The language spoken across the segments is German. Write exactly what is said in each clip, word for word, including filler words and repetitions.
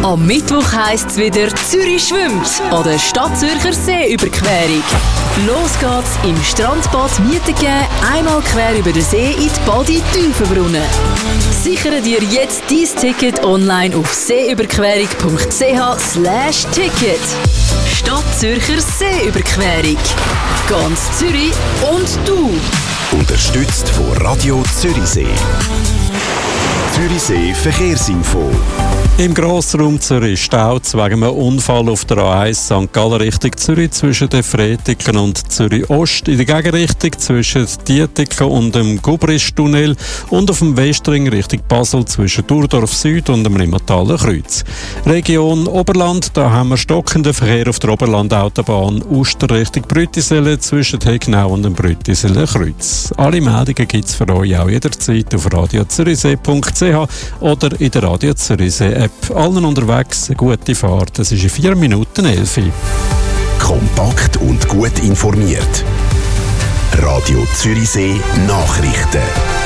Am Mittwoch heisst es wieder «Zürich schwimmt» oder «Stadtzürcher Seeüberquerung». Los geht's im Strandbad Mietingen, einmal quer über den See in die Badi-Tiefenbrunnen. Sichere dir jetzt dein Ticket online auf seeüberquerung.ch slash Ticket. Stadtzürcher Seeüberquerung. Ganz Zürich und du. Unterstützt von Radio Zürichsee. Zürichsee Verkehrsinfo. Im Grossraum Zürich staut es wegen einem Unfall auf der A eins Sankt Gallen Richtung Zürich zwischen den Fretiken und Zürich Ost, in der Gegenrichtung zwischen Dietiken und dem Gubristunnel und auf dem Westring Richtung Basel zwischen Durdorf Süd und dem Rimmataler Kreuz. Region Oberland, da haben wir stockenden Verkehr auf der Oberlandautobahn Uster Richtung Brüttiselle zwischen Hegnau und dem Brüttiseller Kreuz. Alle Meldungen gibt es für euch auch jederzeit auf radio zürichsee punkt c h oder in der Radio Zürichsee App. Allen unterwegs eine gute Fahrt. Es ist in vier Minuten elf. Kompakt und gut informiert. Radio Zürichsee Nachrichten.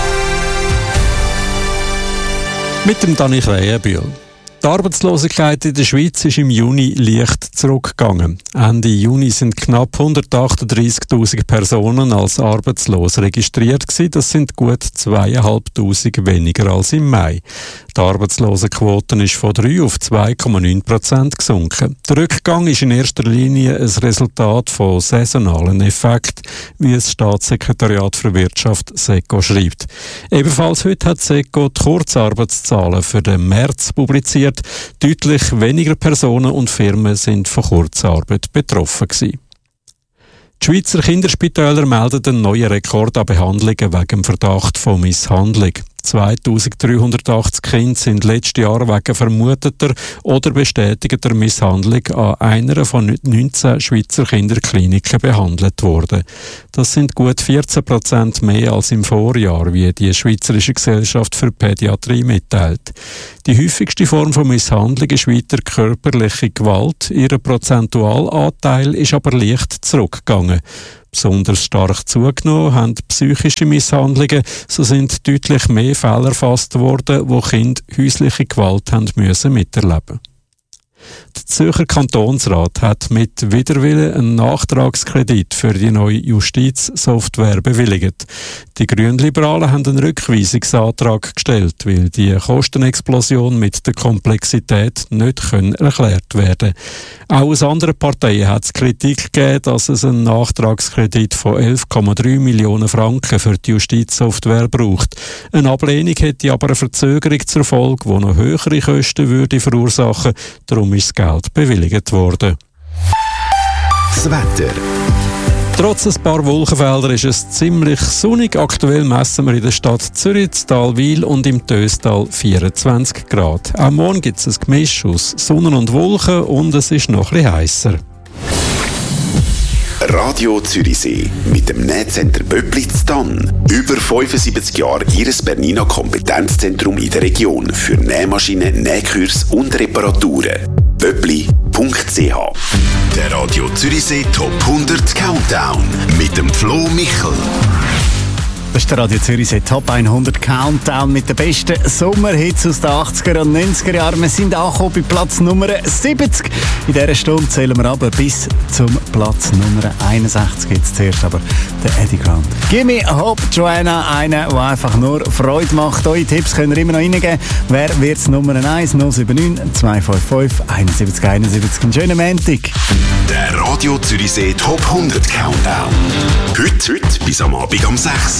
Mit dem Dani Krähenbühl. Die Arbeitslosigkeit in der Schweiz ist im Juni leicht zurückgegangen. Ende Juni sind knapp hundertachtunddreissigtausend Personen als arbeitslos registriert gewesen. Das sind gut zweitausendfünfhundert weniger als im Mai. Die Arbeitslosenquote ist von drei auf zwei Komma neun Prozent gesunken. Der Rückgang ist in erster Linie ein Resultat von saisonalen Effekten, wie das Staatssekretariat für Wirtschaft SECO schreibt. Ebenfalls heute hat SECO die Kurzarbeitszahlen für den März publiziert. Deutlich weniger Personen und Firmen sind von Kurzarbeit betroffen gewesen. Die Schweizer Kinderspitäler melden einen neuen Rekord an Behandlungen wegen dem Verdacht von Misshandlung. zweitausenddreihundertachtzig Kinder sind letztes Jahr wegen vermuteter oder bestätigter Misshandlung an einer von neunzehn Schweizer Kinderkliniken behandelt worden. Das sind gut vierzehn Prozent mehr als im Vorjahr, wie die Schweizerische Gesellschaft für Pädiatrie mitteilt. Die häufigste Form von Misshandlung ist weiter körperliche Gewalt. Ihr Prozentualanteil ist aber leicht zurückgegangen. Besonders stark zugenommen haben psychische Misshandlungen, so sind deutlich mehr Fälle erfasst worden, wo Kinder häusliche Gewalt haben müssen miterleben. Der Zürcher Kantonsrat hat mit Widerwillen einen Nachtragskredit für die neue Justizsoftware bewilligt. Die Grünliberalen haben einen Rückweisungsantrag gestellt, weil die Kostenexplosion mit der Komplexität nicht können erklärt werden kann. Auch aus anderen Parteien hat es Kritik gegeben, dass es einen Nachtragskredit von elf Komma drei Millionen Franken für die Justizsoftware braucht. Eine Ablehnung hätte aber eine Verzögerung zur Folge, die noch höhere Kosten würde verursachen. Darum ist das Geld bewilligt worden. Das Wetter. Trotz ein paar Wolkenfelder ist es ziemlich sonnig. Aktuell messen wir in der Stadt Zürich, in Talwil und im Töstal vierundzwanzig Grad. Auch morgen gibt es ein Gemisch aus Sonne und Wolken und es ist noch ein bisschen heisser. Radio Zürichsee mit dem Nähcenter Böppli zu Tann. Über fünfundsiebzig Jahre Ihres Bernina Kompetenzzentrum in der Region für Nähmaschinen, Nähkurs und Reparaturen. böppli punkt c h. Der Radio Zürichsee Top hundert Countdown mit dem Flo Michel. Das ist der Radio Zürichsee Top hundert Countdown mit den besten Sommerhits aus den achtziger und neunziger Jahren. Wir sind angekommen bei Platz Nummer siebzig. In dieser Stunde zählen wir aber bis zum Platz Nummer einundsechzig. Jetzt zuerst aber der Eddie Grant. Gimme Hope, Joanna, einer, der einfach nur Freude macht. Eure Tipps könnt ihr immer noch reingeben. Wer wird Nummer eins? null sieben neun zwei fünf fünf eins sieben eins sieben. Einen schönen Montag. Der Radio Zürichsee Top hundert Countdown. Heute, heute bis am Abend um sechs.